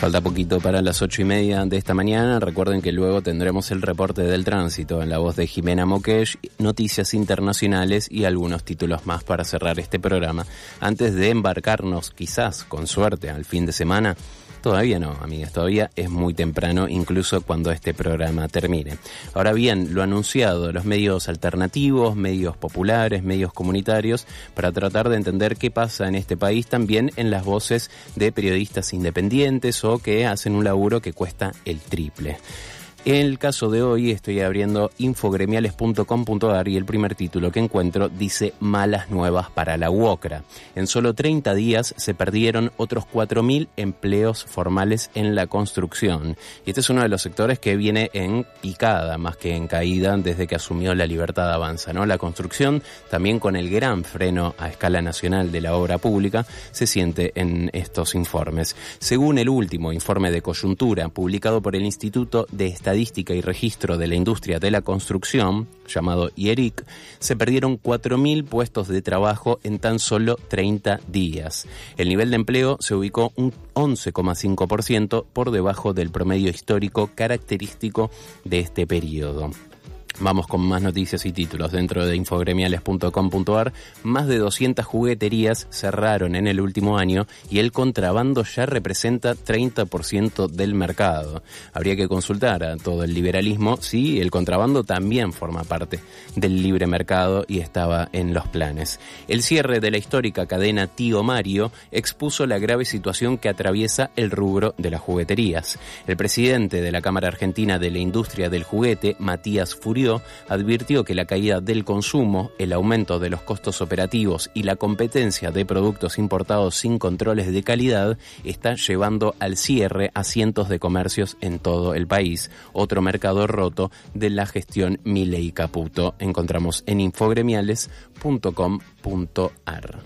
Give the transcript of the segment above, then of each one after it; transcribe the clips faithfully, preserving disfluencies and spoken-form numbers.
Falta poquito para las ocho y media de esta mañana. Recuerden que luego tendremos el reporte del tránsito en la voz de Jimena Moquesh, noticias internacionales y algunos títulos más para cerrar este programa. Antes de embarcarnos, quizás, con suerte, al fin de semana. Todavía no, amigas, todavía es muy temprano, incluso cuando este programa termine. Ahora bien, lo anunciado, los medios alternativos, medios populares, medios comunitarios, para tratar de entender qué pasa en este país, también en las voces de periodistas independientes o que hacen un laburo que cuesta el triple. En el caso de hoy estoy abriendo infogremiales punto com punto a r y el primer título que encuentro dice malas nuevas para la UOCRA. En solo treinta días se perdieron otros cuatro mil empleos formales en la construcción. Y este es uno de los sectores que viene en picada más que en caída desde que asumió La Libertad Avanza, ¿no? La construcción, también con el gran freno a escala nacional de la obra pública, se siente en estos informes. Según el último informe de coyuntura publicado por el Instituto de Estadística Estadística y Registro de la Industria de la Construcción, llamado I E R I C, se perdieron cuatro mil puestos de trabajo en tan solo treinta días. El nivel de empleo se ubicó un once coma cinco por ciento por debajo del promedio histórico característico de este periodo. Vamos con más noticias y títulos dentro de infogremiales punto com punto a r. Más de doscientas jugueterías cerraron en el último año y el contrabando ya representa treinta por ciento del mercado. Habría que consultar a todo el liberalismo si el contrabando también forma parte del libre mercado y estaba en los planes. El cierre de la histórica cadena Tío Mario expuso la grave situación que atraviesa el rubro de las jugueterías. El presidente de la Cámara Argentina de la Industria del Juguete, Matías Furió, advirtió que la caída del consumo, el aumento de los costos operativos y la competencia de productos importados sin controles de calidad está llevando al cierre a cientos de comercios en todo el país. Otro mercado roto de la gestión Milei Caputo. Encontramos en infogremiales punto com punto a r.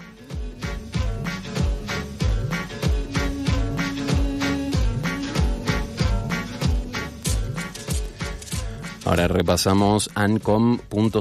Ahora repasamos ancom punto